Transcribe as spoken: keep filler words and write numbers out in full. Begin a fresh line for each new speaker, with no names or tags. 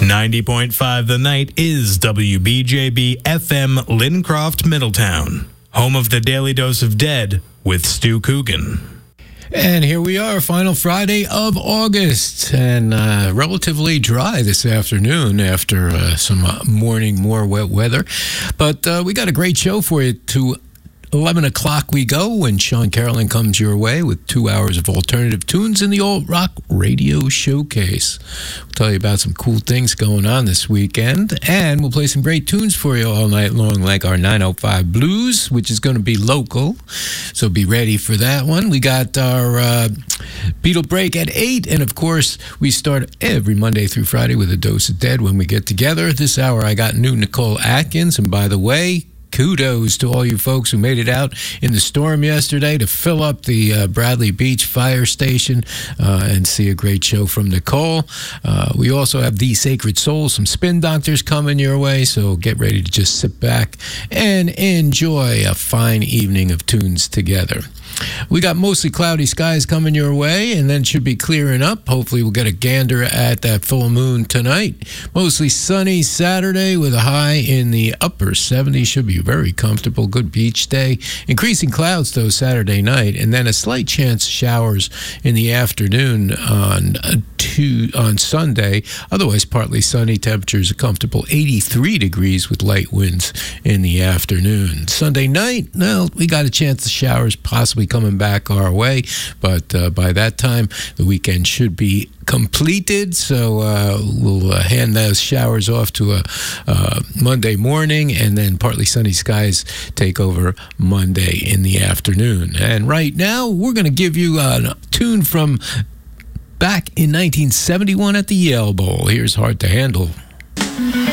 ninety point five The Night is W B J B F M Lincroft, Middletown, home of the Daily Dose of Dead with Stu Coogan.
And here we are, final Friday of August, and uh, relatively dry this afternoon after uh, some uh, morning, more wet weather. But uh, we got a great show for you. To eleven o'clock we go when Sean Carolyn comes your way with two hours of alternative tunes in the Alt Rock Radio Showcase. We'll tell you about some cool things going on this weekend, and we'll play some great tunes for you all night long, like our nine oh five Blues, which is going to be local, so be ready for that one. We got our uh, Beatle Break at eight, and of course, we start every Monday through Friday with a Dose of Dead when we get together. This hour, I got new Nicole Atkins, and by the way, kudos to all you folks who made it out in the storm yesterday to fill up the uh, Bradley Beach Fire Station uh, and see a great show from Nicole. Uh, we also have The Sacred Soul, some Spin Doctors coming your way, so get ready to just sit back and enjoy a fine evening of tunes together. We got mostly cloudy skies coming your way, and then should be clearing up. Hopefully we'll get a gander at that full moon tonight. Mostly sunny Saturday with a high in the upper seventies. Should be very comfortable. Good beach day. Increasing clouds, though, Saturday night, and then a slight chance of showers in the afternoon on uh, two, on Sunday. Otherwise, partly sunny. Temperatures are comfortable. eighty-three degrees with light winds in the afternoon. Sunday night, well, we got a chance of showers possibly coming back our way, but uh, by that time the weekend should be completed, so uh, we'll uh, hand those showers off to a uh, Monday morning, and then partly sunny skies take over Monday in the afternoon. And right now we're going to give you a tune from back in nineteen seventy-one at the Yale Bowl. Here's Hard to Handle.